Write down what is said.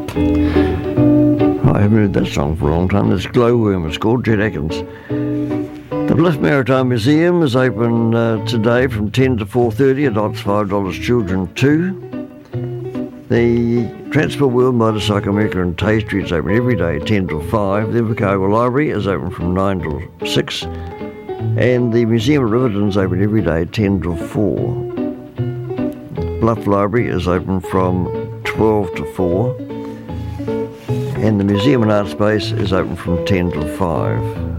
I haven't heard that song for a long time. It's Glowworm, it's called, Jet Atkins. The Blyth Maritime Museum is open today from 10 to 4:30, adults $5, children 2. The Transport World Motorcycle Mecca and Tay Street is open every day, 10 till 5. The Invercargill Library is open from 9 till 6. And the Museum of Riverton is open every day, 10 till 4. Bluff Library is open from 12 to 4. And the Museum and Art Space is open from 10 till 5.